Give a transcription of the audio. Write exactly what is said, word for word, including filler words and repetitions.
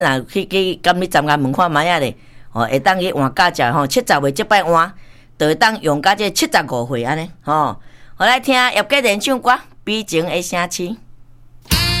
若去去甲你参加问看卖啊咧，吼会当去换假食吼，七十岁即摆换，就会当用到这七十五岁安尼吼。好来听叶嘉玲唱歌《悲情的城市》。